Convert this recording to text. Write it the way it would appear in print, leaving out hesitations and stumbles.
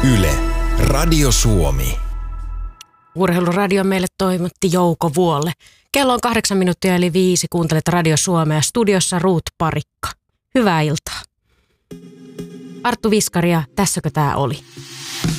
Yle, Radio Suomi. Urheiluradio meille toimitti Jouko Vuolle. Kello on 8 minuuttia eli 5. Kuuntelet Radio Suomea. Studiossa Ruut Parikka. Hyvää iltaa. Arttu Viskari ja Tässäkö tää oli?